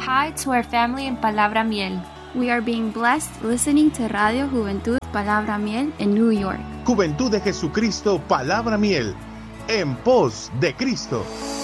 hi to our family in Palabra Miel. We are being blessed listening to Radio Juventud Palabra Miel in New York. Juventud de Jesucristo, Palabra Miel, en pos de Cristo.